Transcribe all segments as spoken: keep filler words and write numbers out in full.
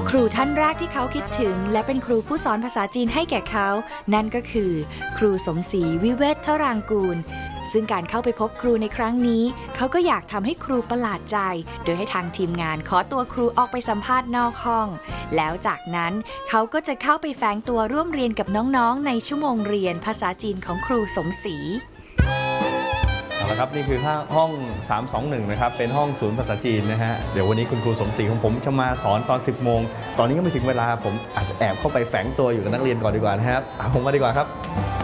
ครูท่านแรกที่เขาคิดถึงและเป็นครูผู้สอนภาษาจีนให้แก่เขานั่นก็คือครูสมศรีวิเวศทรางกูลซึ่งการเข้าไปพบครูในครั้งนี้เขาก็อยากทำให้ครูประหลาดใจโดยให้ทางทีมงานขอตัวครูออกไปสัมภาษณ์นอกห้องแล้วจากนั้นเขาก็จะเข้าไปแฝงตัวร่วมเรียนกับน้องๆในชั่วโมงเรียนภาษาจีนของครูสมศรีเอาละครับนี่คือห้องสามสองหนึ่งนะครับเป็นห้องศูนย์ภาษาจีนนะฮะเดี๋ยววันนี้คุณครูสมศรีของผมจะมาสอนตอนสิบโมงตอนนี้ก็ไม่ถึงเวลาผมอาจจะแอบเข้าไปแฝงตัวอยู่กับนักเรียนก่อนดีกว่านะครับตามผมมาดีกว่าครับ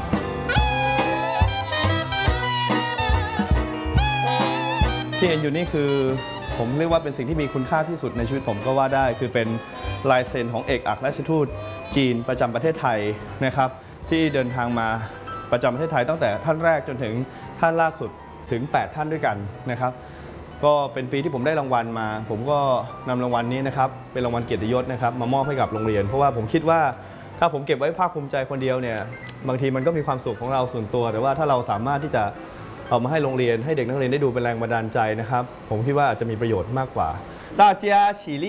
ที่เห็นอยู่นี่คือผมเรียกว่าเป็นสิ่งที่มีคุณค่าที่สุดในชีวิตผมก็ว่าได้คือเป็นลายเซ็นของเอกอัครราชทูตจีนประจำประเทศไทยนะครับที่เดินทางมาประจำประเทศไทยตั้งแต่ท่านแรกจนถึงท่านล่าสุดถึงแปดท่านด้วยกันนะครับก็เป็นปีที่ผมได้รางวัลมาผมก็นำรางวัลนี้นะครับเป็นรางวัลเกียรติยศนะครับมามอบให้กับโรงเรียนเพราะว่าผมคิดว่าถ้าผมเก็บไว้ภาคภูมิใจคนเดียวเนี่ยบางทีมันก็มีความสุขของเราส่วนตัวแต่ว่าถ้าเราสามารถที่จะเอามาให้โรงเรียนให้เด็กนักเรียนได้ดูเป็นแรงบันดาลใจนะครับผมคิดว่าอาจจะมีประโยชน์มากกว่า大家起立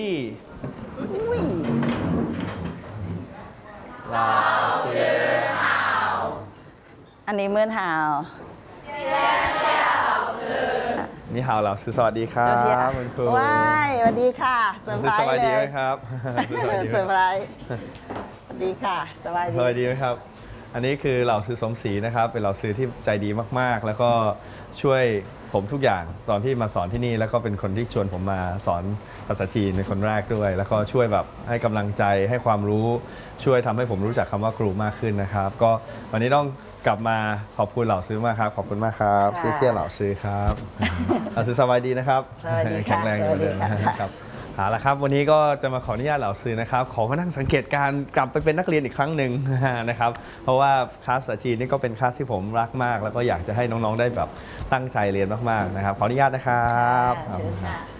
老师好อันนี้เมื่อหาวนี่ฮาวเหล่าสวัสดีครับคุณครูว้ายสวัสดีค่ะเซอร์ไพรส์เลยสบายดีไหมครับเซอร์ไพรส์สวัสดีค่ะสบายดีสบายดีไหมครับอันนี้คือเหล่าซื้อสมศรีนะครับเป็นเหล่าซื้อที่ใจดีมากๆแล้วก็ช่วยผมทุกอย่างตอนที่มาสอนที่นี่แล้วก็เป็นคนที่ชวนผมมาสอนภาษาจีนเป็นคนแรกด้วยแล้วก็ช่วยแบบให้กำลังใจให้ความรู้ช่วยทำให้ผมรู้จักคำว่าครูมากขึ้นนะครับก็วันนี้ต้องกลับมาขอบคุณเหล่าซื้อมากครับขอบคุณมากครับเชี่ยเหล่าซื้อครับเหล่าซื้อสบายดีนะครับแข็งแรงอยู่เลยนะครับเอาละครับวันนี้ก็จะมาขออนุญาตเหล่าซื้อนะครับขอมานั่งสังเกตการกลับไปเป็นนักเรียนอีกครั้งหนึ่งนะครับเพราะว่าคลาสภาษาจีนนี่ก็เป็นคลาสที่ผมรักมากแล้วก็อยากจะให้น้องๆได้แบบตั้งใจเรียนมากๆนะครับขออนุญาตนะครับ